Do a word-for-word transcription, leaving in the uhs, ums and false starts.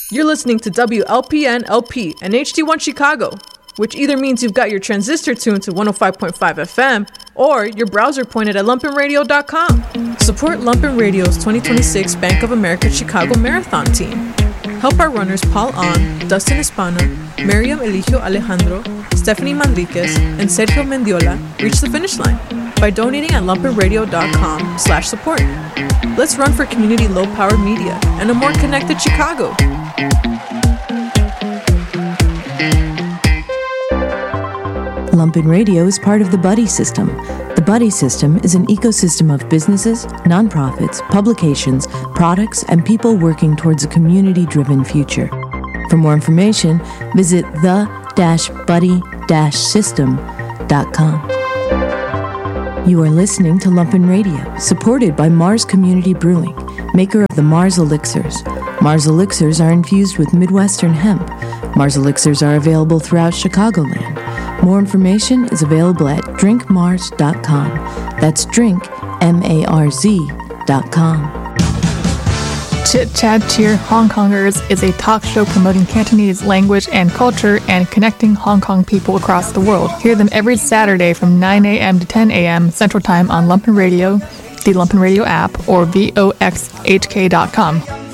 You're listening to W L P N L P and H D one Chicago, which either means you've got your transistor tuned to one oh five point five F M or your browser pointed at lumpen radio dot com. Support Lumpen Radio's twenty twenty-six Bank of America Chicago Marathon team. Help our runners Paul On, Dustin Espana, Miriam Eligio Alejandro, Stephanie Manriquez, and Sergio Mendiola reach the finish line by donating at lumpen radio dot com slash support. Let's run for community low-powered media and a more connected Chicago. Lumpen Radio is part of the Buddy System. The Buddy System is an ecosystem of businesses, nonprofits, publications, products, and people working towards a community-driven future. For more information, visit the buddy system dot com. You are listening to Lumpen Radio, supported by Mars Community Brewing, maker of the Mars Elixirs. Mars Elixirs are infused with Midwestern hemp. Mars Elixirs are available throughout Chicagoland. More information is available at drink mars dot com. That's drink, M A R Z, dot com. Chit Chat Cheer Hong Kongers is a talk show promoting Cantonese language and culture and connecting Hong Kong people across the world. Hear them every Saturday from nine a.m. to ten a.m. Central Time on Lumpen Radio, the Lumpen Radio app, or V O X H K dot com.